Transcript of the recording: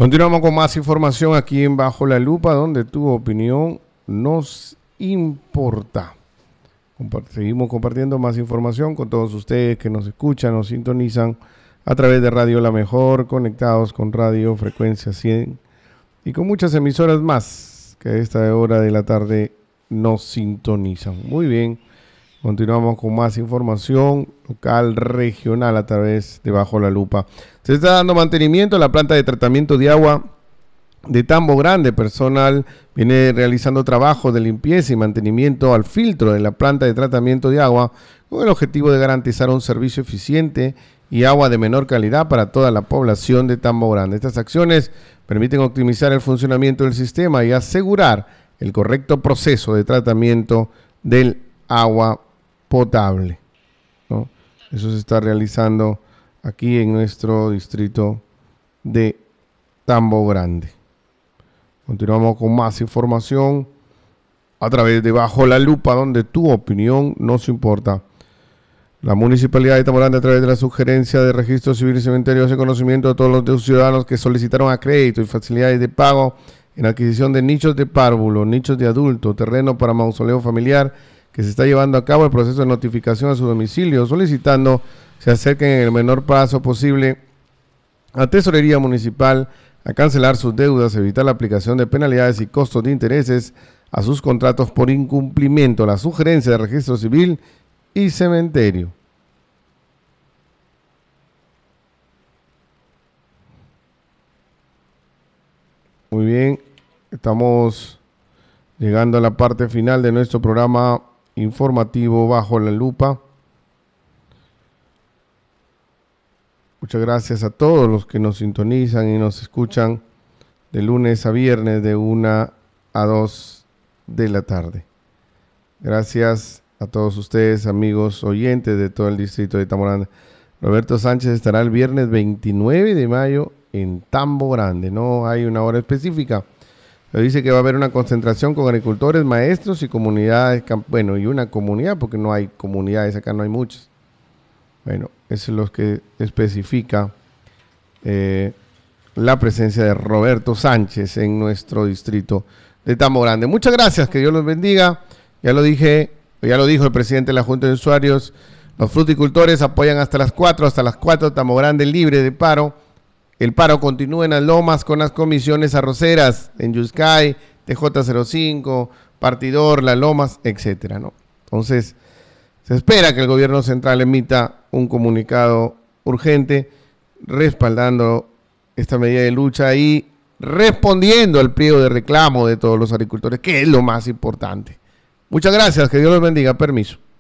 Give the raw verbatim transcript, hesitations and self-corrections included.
Continuamos con más información aquí en Bajo la Lupa, donde tu opinión nos importa. Compart- seguimos compartiendo más información con todos ustedes que nos escuchan, nos sintonizan a través de Radio La Mejor, conectados con Radio Frecuencia cien y con muchas emisoras más que a esta hora de la tarde nos sintonizan. Muy bien, continuamos con más información local, regional a través de Bajo la Lupa. Se está dando mantenimiento a la planta de tratamiento de agua de Tambo Grande. Personal viene realizando trabajos de limpieza y mantenimiento al filtro de la planta de tratamiento de agua con el objetivo de garantizar un servicio eficiente y agua de menor calidad para toda la población de Tambo Grande. Estas acciones permiten optimizar el funcionamiento del sistema y asegurar el correcto proceso de tratamiento del agua potable, ¿no? Eso se está realizando aquí en nuestro distrito de Tambo Grande. Continuamos con más información a través de Bajo la Lupa, donde tu opinión nos importa. La Municipalidad de Tambo Grande, a través de la sugerencia de Registro Civil y Cementerio, hace conocimiento a todos los ciudadanos que solicitaron a crédito y facilidades de pago en adquisición de nichos de párvulo, nichos de adulto, terreno para mausoleo familiar, que se está llevando a cabo el proceso de notificación a su domicilio, solicitando se acerquen en el menor plazo posible a Tesorería Municipal a cancelar sus deudas, evitar la aplicación de penalidades y costos de intereses a sus contratos por incumplimiento. La sugerencia de Registro Civil y Cementerio. Muy bien, estamos llegando a la parte final de nuestro programa informativo Bajo la Lupa. Muchas gracias a todos los que nos sintonizan y nos escuchan de lunes a viernes de una a dos de la tarde. Gracias a todos ustedes, amigos oyentes de todo el distrito de Tambo Grande. Roberto Sánchez estará el viernes veintinueve de mayo en Tambo Grande. No hay una hora específica. Pero dice que va a haber una concentración con agricultores, maestros y comunidades. Bueno, y una comunidad, porque no hay comunidades, acá no hay muchas. Bueno, eso es lo que especifica eh, la presencia de Roberto Sánchez en nuestro distrito de Tambo Grande. Muchas gracias, que Dios los bendiga. Ya lo dije, ya lo dijo el presidente de la Junta de Usuarios, los fruticultores apoyan hasta las cuatro, hasta las cuatro, Tambo Grande libre de paro. El paro continúa en las lomas con las comisiones arroceras, en Yuscay, T J cero cinco, Partidor, Las Lomas, etcétera, ¿no? Entonces, se espera que el gobierno central emita un comunicado urgente respaldando esta medida de lucha y respondiendo al pliego de reclamo de todos los agricultores, que es lo más importante. Muchas gracias, que Dios los bendiga. Permiso.